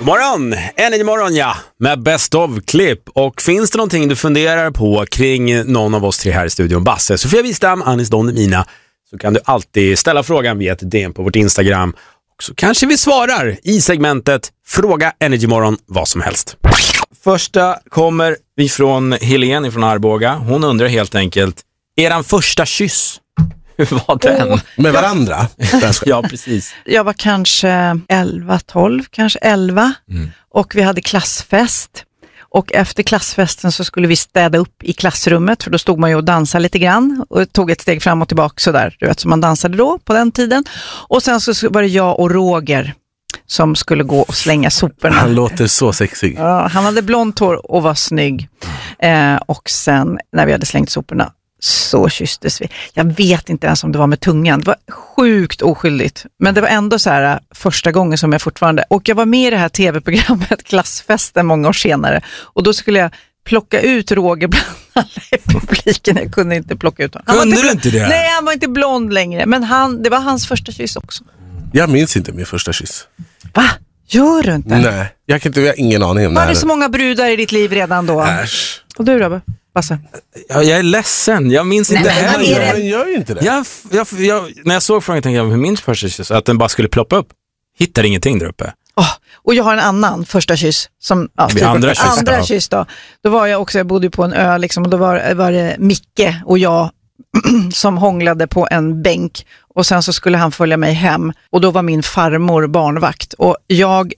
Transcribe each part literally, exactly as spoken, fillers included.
God morgon, Energy morgon ja, med Best of-klipp. Och finns det någonting du funderar på kring någon av oss tre här i studion, Basse, Sofia Wistam, Anis Don Emina, så kan du alltid ställa frågan via ett D M på vårt Instagram. Och så kanske vi svarar i segmentet Fråga Energy morgon vad som helst. Första kommer vi från Helene från Arboga. Hon undrar helt enkelt, eran första kyss, hur var den? Oh, med varandra? Ja, precis. Jag var kanske elva tolv, kanske elva. Mm. Och vi hade klassfest. Och efter klassfesten så skulle vi städa upp i klassrummet. För då stod man ju och dansade lite grann. Och tog ett steg fram och tillbaka sådär. Du vet, som man dansade då på den tiden. Och sen så var det jag och Roger som skulle gå och slänga soporna. Han låter så sexig. Ja, han hade blont hår och var snygg. Eh, och sen när vi hade slängt soporna så kysstes vi. Jag vet inte ens om det var med tungan. Det var sjukt oskyldigt. Men det var ändå så här första gången som jag fortfarande... Och jag var med i det här tv-programmet Klassfesten många år senare. Och då skulle jag plocka ut Roger bland alla i publiken. Jag kunde inte plocka ut honom. Kunde du inte det? Nej, han var inte blond längre. Men han, det var hans första kyss också. Jag minns inte min första kyss. Va? Gör du inte? Nej, jag kan inte, jag har ingen aning om det. Var det så många brudar i ditt liv redan då? Äsch. Och du Robbe? Basse? Ja, jag är ledsen, jag minns inte Nej, men heller. Jag gör ju inte det. Jag, jag, jag, när jag såg frågan tänkte jag, hur minns första kyss? Att den bara skulle ploppa upp. Hittar ingenting där uppe. Oh, och jag har en annan första kyss som ja, typ andra, kyss, andra då. kyss då. Då var jag också, jag bodde på en ö liksom, och då var, var det Micke och jag som hånglade på en bänk och sen så skulle han följa mig hem och då var min farmor barnvakt och jag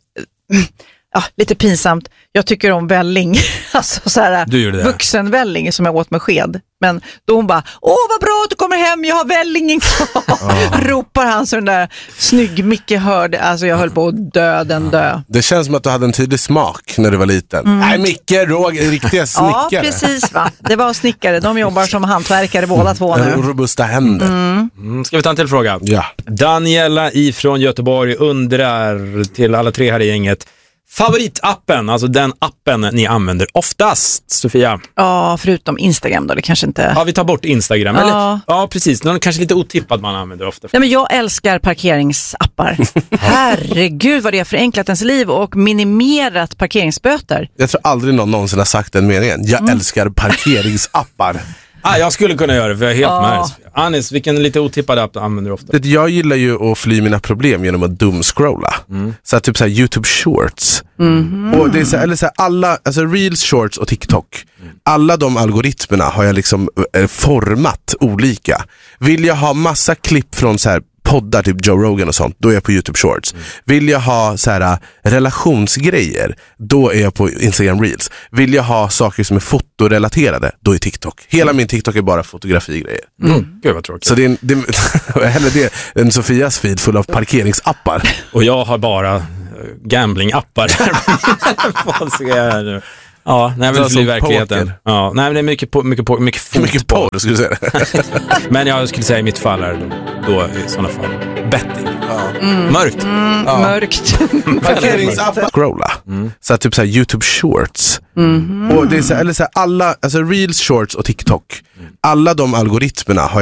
ja, lite pinsamt, jag tycker om välling alltså så här vuxenvälling som jag åt med sked, men då hon bara, åh vad bra att du kommer hem, jag har vällingen kvar oh. ropar han så den där snygg Micke hörde, alltså jag höll på att dö den dö. Det känns som att du hade en tydlig smak när du var liten. Mm. Nej, Micke, Roger, riktiga snickare. Ja, precis va, det var snickare, de jobbar som hantverkare båda två nu. Robusta händer. Mm. Mm, ska vi ta en till fråga? Ja. Daniela ifrån Göteborg undrar till alla tre här i gänget, favoritappen, alltså den appen ni använder oftast, Sofia? Ja, förutom Instagram då, det kanske inte... Ja, vi tar bort Instagram. Ja, eller? Ja precis. Någon kanske lite otippad man använder ofta. Nej, men jag älskar parkeringsappar. Herregud vad det har förenklat ens liv och minimerat parkeringsböter. Jag tror aldrig någon någonsin har sagt den meningen. Jag mm. älskar parkeringsappar. Ah, jag skulle kunna göra det för jag är helt ja. med. Anis, vilken lite otippad app använder du ofta? Jag gillar ju att fly mina problem genom att dumscrolla. Mm. Så att typ så här YouTube Shorts. Mm. Och det är så här, eller så här, alla, alltså Reels, Shorts och TikTok. Mm. Alla de algoritmerna har jag liksom eh, format olika. Vill jag ha massa klipp från så här poddar, typ Joe Rogan och sånt, då är jag på YouTube Shorts. Mm. Vill jag ha så här relationsgrejer, då är jag på Instagram Reels. Vill jag ha saker som är fotorelaterade, då är TikTok. Hela mm. min TikTok är bara fotografigrejer. Mm. Mm. Gud vad tråkigt. Så det är, en, det är hellre det, en Sofias feed full av parkeringsappar. Och jag har bara uh, gamblingappar. Vad ska jag nu? Ja, nej, men det blir verkligheten. Ja, nej, men det är mycket på, mycket på, mycket fotboll. Mycket på, du skulle säga det. Men jag skulle säga i mitt fall är då, då i sådana fall betting. Ja. Mm. Mörkt. Mm, ja. Mörkt. Parkeringsappar. Scrolla. Mm. Så att typ så här YouTube Shorts. Mm. Och det är så här, eller så här, alla, alltså Reels, Shorts och TikTok. Mm. Alla de algoritmerna har